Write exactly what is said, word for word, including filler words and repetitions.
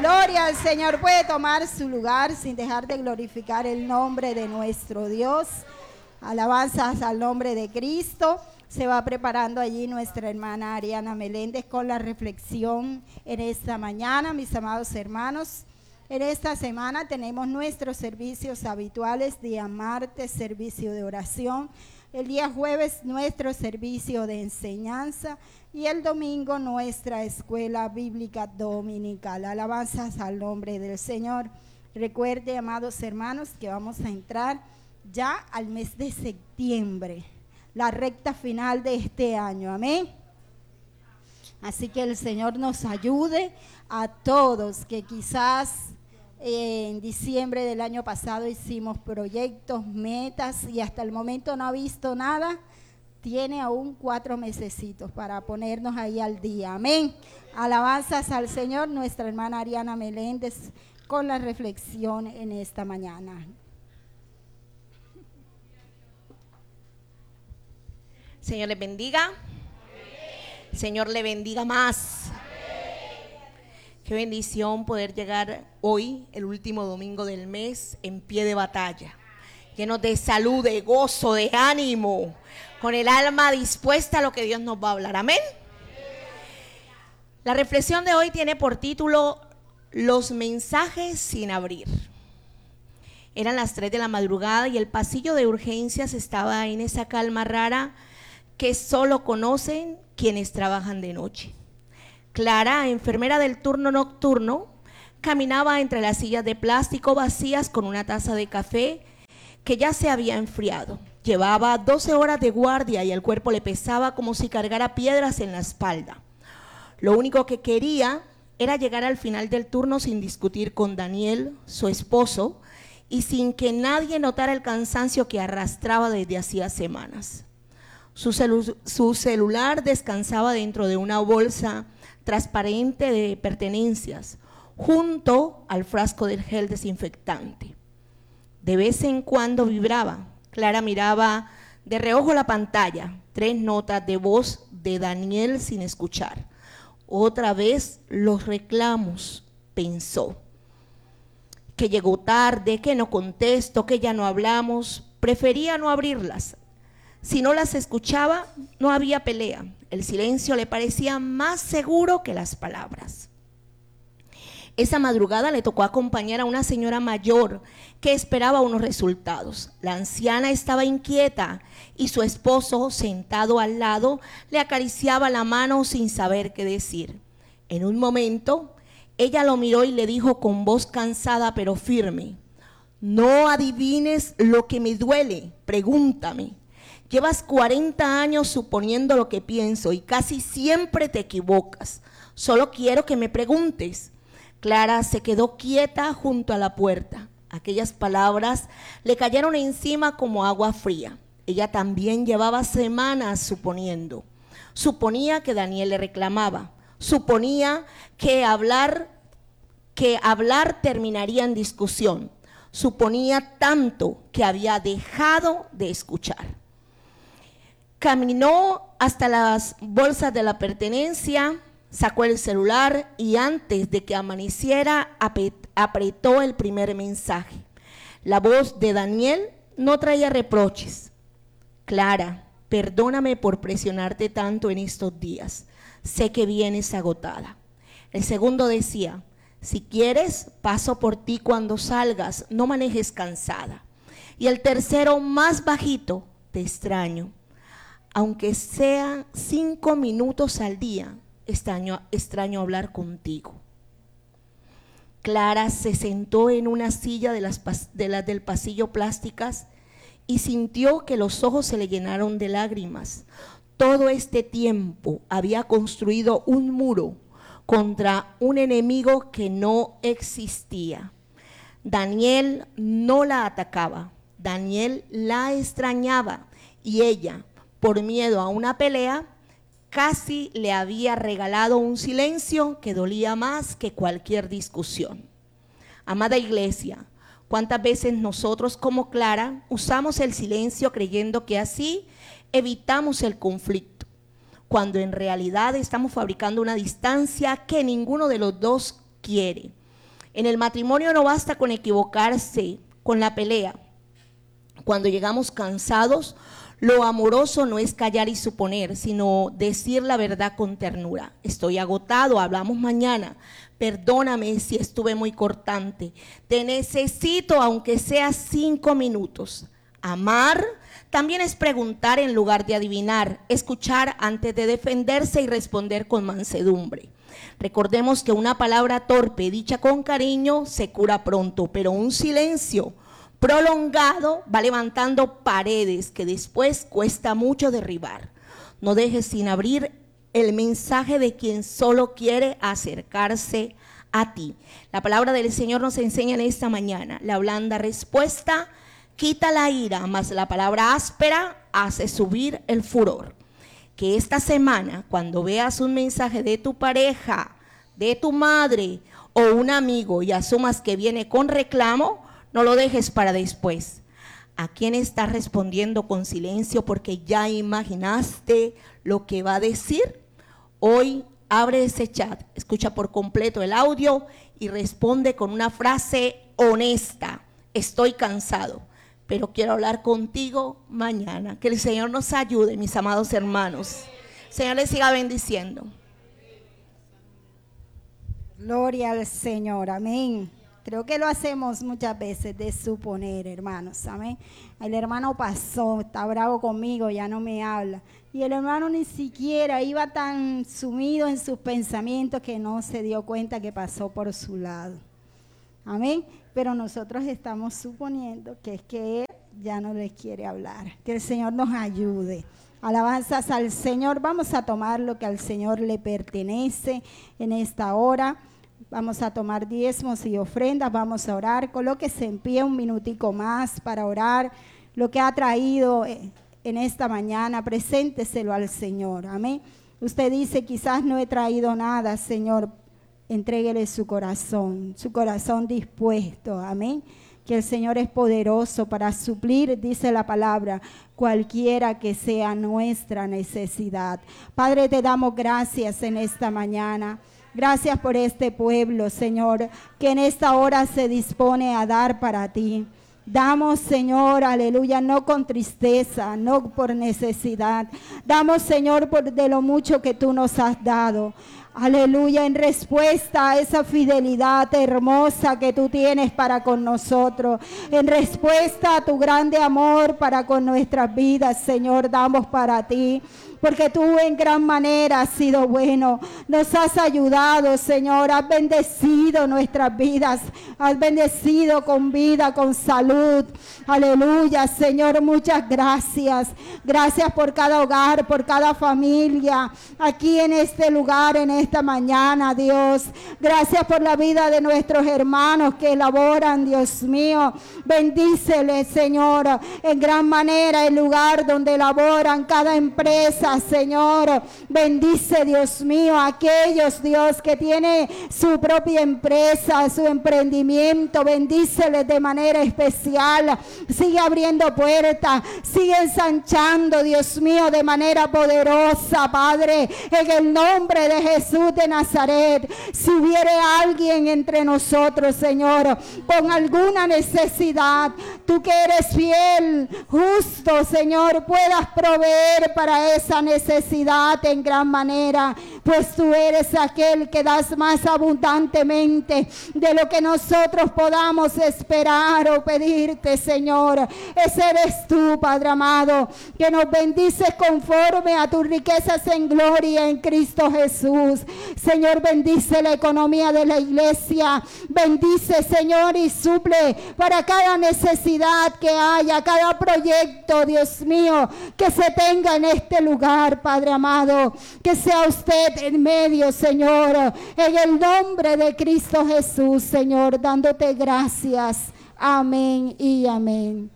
Gloria al Señor. Puede tomar su lugar sin dejar de glorificar el nombre de nuestro Dios. Alabanzas al nombre de Cristo. Se va preparando allí nuestra hermana Ariana Meléndez con la reflexión en esta mañana, mis amados hermanos. En esta semana tenemos nuestros servicios habituales, día martes, servicio de oración, el día jueves nuestro servicio de enseñanza y el domingo nuestra escuela bíblica dominical. Alabanzas al nombre del Señor. Recuerde, amados hermanos, que vamos a entrar ya al mes de septiembre, la recta final de este año, amén. Así que el Señor nos ayude a todos que quizás eh, en diciembre del año pasado hicimos proyectos, metas y hasta el momento no ha visto nada. Tiene aún cuatro mesecitos para ponernos ahí al día, amén. Alabanzas al Señor, nuestra hermana Ariana Meléndez con la reflexión en esta mañana. Señor le bendiga. Señor le bendiga más. Qué bendición poder llegar hoy, el último domingo del mes, en pie de batalla, llenos de salud, de gozo, de ánimo, con el alma dispuesta a lo que Dios nos va a hablar. Amén. La reflexión de hoy tiene por título Los mensajes sin abrir. Eran las tres de la madrugada y el pasillo de urgencias estaba en esa calma rara que solo conocen quienes trabajan de noche. Clara, enfermera del turno nocturno, caminaba entre las sillas de plástico vacías con una taza de café que ya se había enfriado. Llevaba doce horas de guardia y el cuerpo le pesaba como si cargara piedras en la espalda. Lo único que quería era llegar al final del turno sin discutir con Daniel, su esposo, y sin que nadie notara el cansancio que arrastraba desde hacía semanas. Su, celu- su celular descansaba dentro de una bolsa transparente de pertenencias, junto al frasco del gel desinfectante. De vez en cuando vibraba. Clara miraba de reojo la pantalla, tres notas de voz de Daniel sin escuchar. Otra vez los reclamos, pensó. Que llegó tarde, que no contesto, que ya no hablamos. Prefería no abrirlas. Si no las escuchaba, no había pelea. El silencio le parecía más seguro que las palabras. Esa madrugada le tocó acompañar a una señora mayor que esperaba unos resultados. La anciana estaba inquieta y su esposo, sentado al lado, le acariciaba la mano sin saber qué decir. En un momento, ella lo miró y le dijo con voz cansada pero firme: «No adivines lo que me duele, pregúntame. Llevas cuarenta años suponiendo lo que pienso y casi siempre te equivocas. Solo quiero que me preguntes». Clara se quedó quieta junto a la puerta. Aquellas palabras le cayeron encima como agua fría. Ella también llevaba semanas suponiendo. Suponía que Daniel le reclamaba. Suponía que hablar, que hablar terminaría en discusión. Suponía tanto que había dejado de escuchar. Caminó hasta las bolsas de la pertenencia, sacó el celular y antes de que amaneciera apretó el primer mensaje. La voz de Daniel no traía reproches. «Clara, perdóname por presionarte tanto en estos días. Sé que vienes agotada». El segundo decía: «Si quieres, paso por ti cuando salgas, no manejes cansada». Y el tercero, más bajito: «Te extraño. Aunque sean cinco minutos al día, extraño, extraño hablar contigo». Clara se sentó en una silla de las, de las del pasillo plásticas y sintió que los ojos se le llenaron de lágrimas. Todo este tiempo había construido un muro contra un enemigo que no existía. Daniel no la atacaba, Daniel la extrañaba y ella, por miedo a una pelea, casi le había regalado un silencio que dolía más que cualquier discusión. Amada iglesia, ¿cuántas veces nosotros como Clara usamos el silencio creyendo que así evitamos el conflicto, cuando en realidad estamos fabricando una distancia que ninguno de los dos quiere? En el matrimonio no basta con equivocarse, con la pelea. Cuando llegamos cansados, lo amoroso no es callar y suponer, sino decir la verdad con ternura. Estoy agotado, hablamos mañana. Perdóname si estuve muy cortante. Te necesito aunque sea cinco minutos. Amar también es preguntar en lugar de adivinar, escuchar antes de defenderse y responder con mansedumbre. Recordemos que una palabra torpe dicha con cariño se cura pronto, pero un silencio prolongado va levantando paredes que después cuesta mucho derribar. No dejes sin abrir el mensaje de quien solo quiere acercarse a ti. La palabra del Señor nos enseña en esta mañana: la blanda respuesta quita la ira, mas la palabra áspera hace subir el furor. Que esta semana, cuando veas un mensaje de tu pareja, de tu madre o un amigo y asumas que viene con reclamo, no lo dejes para después. ¿A quién estás respondiendo con silencio porque ya imaginaste lo que va a decir? Hoy abre ese chat, escucha por completo el audio y responde con una frase honesta: estoy cansado, pero quiero hablar contigo mañana. Que el Señor nos ayude, mis amados hermanos. El Señor les siga bendiciendo. Gloria al Señor, amén. Creo que lo hacemos muchas veces de suponer, hermanos, amén. El hermano pasó, está bravo conmigo, ya no me habla. Y el hermano ni siquiera iba tan sumido en sus pensamientos que no se dio cuenta que pasó por su lado. Amén. Pero nosotros estamos suponiendo que es que él ya no les quiere hablar. Que el Señor nos ayude. Alabanzas al Señor. Vamos a tomar lo que al Señor le pertenece en esta hora. Vamos a tomar diezmos y ofrendas, vamos a orar. Colóquese en pie un minutico más para orar. Lo que ha traído en esta mañana, presénteselo al Señor, amén. Usted dice, quizás no he traído nada, Señor, entréguele su corazón, su corazón dispuesto, amén. Que el Señor es poderoso para suplir, dice la palabra, cualquiera que sea nuestra necesidad. Padre, te damos gracias en esta mañana. Gracias por este pueblo, Señor, que en esta hora se dispone a dar para ti. Damos, Señor, aleluya, no con tristeza, no por necesidad. Damos, Señor, por de lo mucho que tú nos has dado. Aleluya, en respuesta a esa fidelidad hermosa que tú tienes para con nosotros. En respuesta a tu grande amor para con nuestras vidas, Señor, damos para ti. Porque tú en gran manera has sido bueno, nos has ayudado, Señor, has bendecido nuestras vidas, has bendecido con vida, con salud, aleluya, Señor, muchas gracias, gracias por cada hogar, por cada familia, aquí en este lugar, en esta mañana, Dios, gracias por la vida de nuestros hermanos que laboran, Dios mío, bendíceles, Señor, en gran manera el lugar donde laboran, cada empresa, Señor, bendice, Dios mío, a aquellos, Dios, que tiene su propia empresa, su emprendimiento, bendíceles de manera especial, sigue abriendo puertas, sigue ensanchando, Dios mío, de manera poderosa, Padre, en el nombre de Jesús de Nazaret. Si hubiere alguien entre nosotros, Señor, con alguna necesidad, tú que eres fiel, justo, Señor, puedas proveer para esa necesidad en gran manera, pues tú eres aquel que das más abundantemente de lo que nosotros podamos esperar o pedirte, Señor. Ese eres tú, Padre amado, que nos bendices conforme a tus riquezas en gloria en Cristo Jesús. Señor, bendice la economía de la iglesia, bendice, Señor, y suple para cada necesidad que haya, cada proyecto, Dios mío, que se tenga en este lugar, Padre amado, que sea usted en medio, Señor, en el nombre de Cristo Jesús, Señor, dándote gracias. Amén y amén.